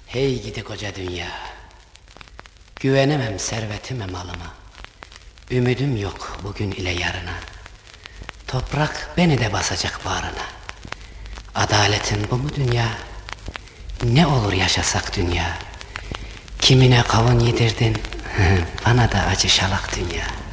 Hey gidi koca dünya, güvenemem servetime malıma. Ümidim yok bugün ile yarına. Toprak beni de basacak bağrına. Adaletin bu mu dünya? Ne olur yaşasak dünya. Kimine kavun yedirdin, bana da acı şalak dünya.